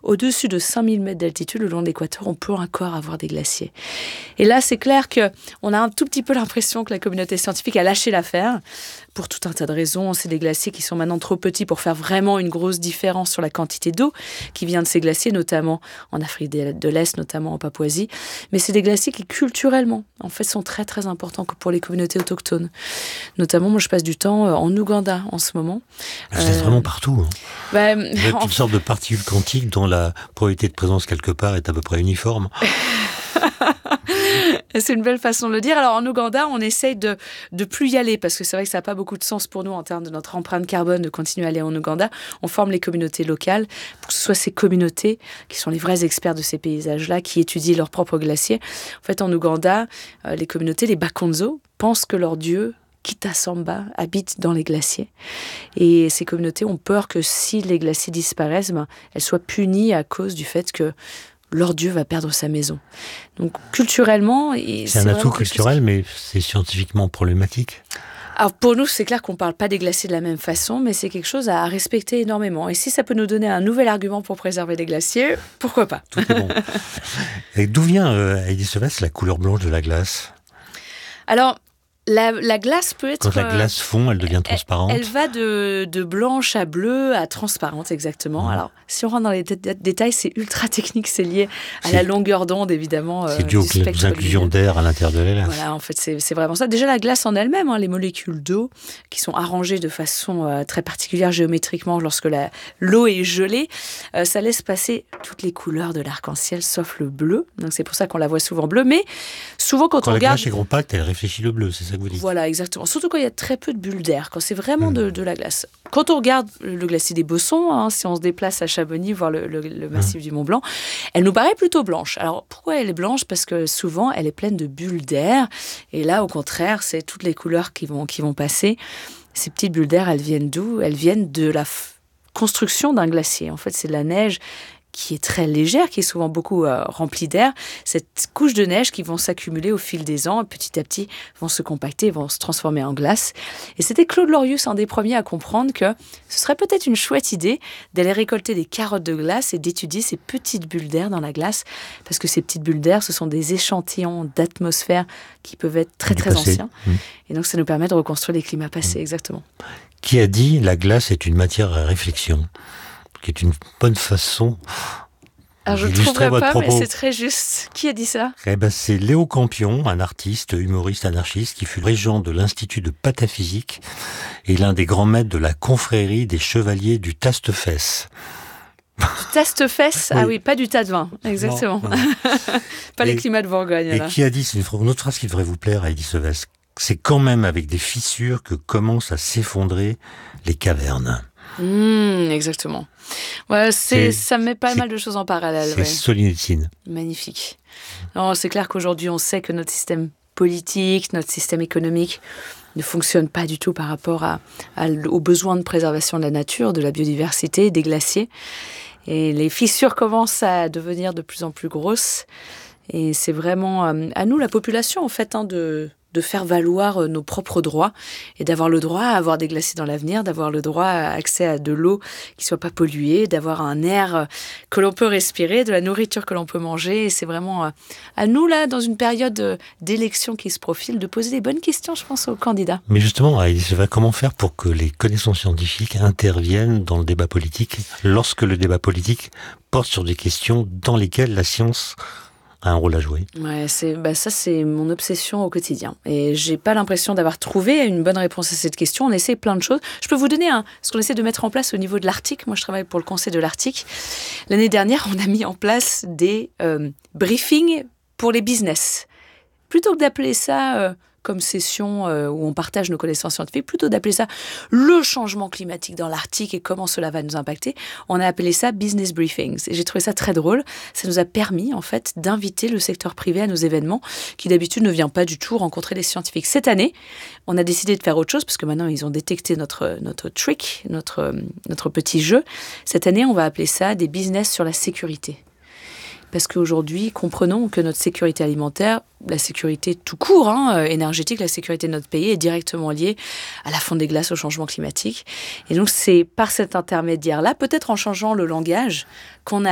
au-dessus de 5000 mètres d'altitude, le long de l'équateur, on peut encore avoir des glaciers. Et là, c'est clair qu'on a un tout petit peu l'impression que la communauté scientifique a lâché l'affaire, pour tout un tas de raisons. C'est des glaciers qui sont maintenant trop petits pour faire vraiment une grosse différence sur la quantité d'eau qui vient de ces glaciers, notamment en Afrique de l'Est, notamment en Papouasie. Mais c'est des glaciers qui, culturellement, en fait, sont très, très importants pour les communautés autochtones. Notamment, moi, je passe du temps en Ouganda en ce moment. Vous êtes vraiment partout. Vous êtes une sorte de particules quantiques dont la probabilité de présence quelque part est à peu près uniforme. C'est une belle façon de le dire. Alors en Ouganda, on essaye de plus y aller parce que c'est vrai que ça n'a pas beaucoup de sens pour nous en termes de notre empreinte carbone de continuer à aller en Ouganda. On forme les communautés locales pour que ce soit ces communautés qui sont les vrais experts de ces paysages-là qui étudient leurs propres glaciers. En fait, en Ouganda, les communautés, les Bakonzo, pensent que leur dieu Kitasamba habite dans les glaciers. Et ces communautés ont peur que si les glaciers disparaissent, elles soient punies à cause du fait que leur dieu va perdre sa maison. Donc culturellement... C'est un atout culturel, mais c'est scientifiquement problématique. Alors pour nous, c'est clair qu'on ne parle pas des glaciers de la même façon, mais c'est quelque chose à respecter énormément. Et si ça peut nous donner un nouvel argument pour préserver les glaciers, pourquoi pas ? Tout est bon. Et d'où vient, Heidi Sevès, la couleur blanche de la glace ? Alors, la glace peut être... Quand la glace fond, elle devient transparente. Elle va de blanche à bleue à transparente, exactement. Alors, si on rentre dans les détails, c'est ultra technique, c'est lié à la longueur d'onde, évidemment. C'est dû aux inclusions d'air à l'intérieur de la glace. Voilà, en fait, c'est vraiment ça. Déjà, la glace en elle-même, les molécules d'eau, qui sont arrangées de façon très particulière géométriquement lorsque l'eau est gelée, ça laisse passer toutes les couleurs de l'arc-en-ciel, sauf le bleu. Donc, c'est pour ça qu'on la voit souvent bleue. Mais souvent, quand on regarde... Quand la glace est compacte, elle réfléchit le bleu, c'est ça que vous dites. Voilà, exactement. Surtout quand il y a très peu de bulles d'air, quand c'est vraiment de la glace. Quand on regarde le glacier des Bossons, si on se déplace à Chamonix, voir le massif du Mont Blanc, elle nous paraît plutôt blanche. Alors, pourquoi elle est blanche ? Parce que souvent, elle est pleine de bulles d'air. Et là, au contraire, c'est toutes les couleurs qui vont passer. Ces petites bulles d'air, elles viennent d'où ? Elles viennent de la construction d'un glacier. En fait, c'est de la neige qui est très légère, qui est souvent beaucoup remplie d'air. Cette couche de neige qui vont s'accumuler au fil des ans, petit à petit, vont se compacter, vont se transformer en glace. Et c'était Claude Lorius, un des premiers à comprendre que ce serait peut-être une chouette idée d'aller récolter des carottes de glace et d'étudier ces petites bulles d'air dans la glace. Parce que ces petites bulles d'air, ce sont des échantillons d'atmosphère qui peuvent être très, très anciens. Et donc, ça nous permet de reconstruire les climats passés, exactement. Qui a dit « la glace est une matière à réflexion » qui est une bonne façon je ne trouverais pas, propos. Mais c'est très juste. Qui a dit ça ? C'est Léo Campion, un artiste, humoriste, anarchiste, qui fut régent de l'Institut de pataphysique et l'un des grands maîtres de la confrérie des chevaliers du Taste-Fesse. Du Taste-Fesse ? Oui. Ah oui, pas du tas de vin, exactement. Non. Pas les climats de Bourgogne. Et là. Qui a dit, c'est une autre phrase qui devrait vous plaire, Heidi Sevès, c'est quand même avec des fissures que commencent à s'effondrer les cavernes. Exactement. Ouais, ça met pas mal de choses en parallèle. C'est Solzhenitsyn. Magnifique. Non, c'est clair qu'aujourd'hui, on sait que notre système politique, notre système économique ne fonctionne pas du tout par rapport aux besoins de préservation de la nature, de la biodiversité, des glaciers. Et les fissures commencent à devenir de plus en plus grosses. Et c'est vraiment à nous, la population, en fait, de faire valoir nos propres droits et d'avoir le droit à avoir des glaciers dans l'avenir, d'avoir le droit à accès à de l'eau qui ne soit pas polluée, d'avoir un air que l'on peut respirer, de la nourriture que l'on peut manger. Et c'est vraiment à nous, là, dans une période d'élection qui se profile, de poser des bonnes questions, je pense, aux candidats. Mais justement, comment faire pour que les connaissances scientifiques interviennent dans le débat politique lorsque le débat politique porte sur des questions dans lesquelles la science a un rôle à jouer. Ouais, ça, c'est mon obsession au quotidien. Et j'ai pas l'impression d'avoir trouvé une bonne réponse à cette question. On essaie plein de choses. Je peux vous donner ce qu'on essaie de mettre en place au niveau de l'Arctique. Moi, je travaille pour le Conseil de l'Arctique. L'année dernière, on a mis en place des briefings pour les business. Plutôt que d'appeler ça comme session où on partage nos connaissances scientifiques, plutôt d'appeler ça le changement climatique dans l'Arctique et comment cela va nous impacter, on a appelé ça business briefings. Et j'ai trouvé ça très drôle. Ça nous a permis, en fait, d'inviter le secteur privé à nos événements qui, d'habitude, ne vient pas du tout rencontrer les scientifiques. Cette année, on a décidé de faire autre chose parce que maintenant, ils ont détecté notre trick, notre petit jeu. Cette année, on va appeler ça des business sur la sécurité. Parce qu'aujourd'hui, comprenons que notre sécurité alimentaire, la sécurité tout court, énergétique, la sécurité de notre pays est directement liée à la fonte des glaces, au changement climatique. Et donc, c'est par cet intermédiaire-là, peut-être en changeant le langage, qu'on a